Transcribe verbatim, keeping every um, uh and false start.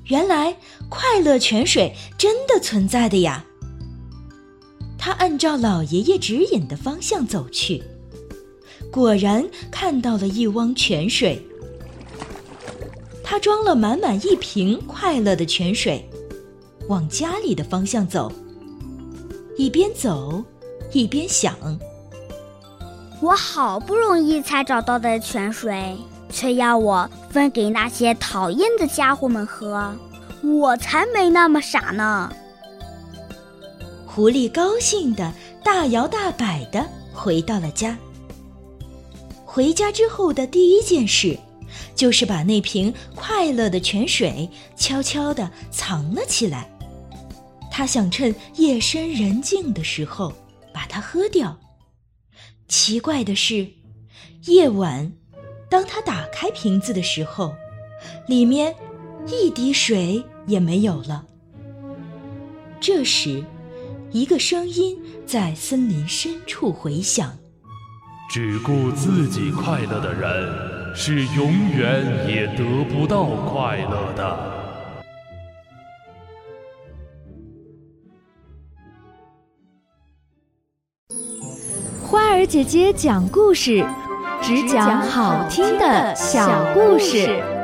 原来快乐泉水真的存在的呀！他按照老爷爷指引的方向走去，果然看到了一汪泉水。他装了满满一瓶快乐的泉水，往家里的方向走，一边走一边想， 我好不容易才找到的泉水，却要我分给那些讨厌的家伙们喝，我才没那么傻呢。 狐狸高兴地大摇大摆地回到了家。回家之后的第一件事，就是把那瓶快乐的泉水悄悄地藏了起来。他想趁夜深人静的时候把它喝掉。奇怪的是，夜晚当他打开瓶子的时候，里面一滴水也没有了。这时，一个声音在森林深处回响： 只顾自己快乐的人，是永远也得不到快乐的。 花儿姐姐讲故事，只讲好听的小故事。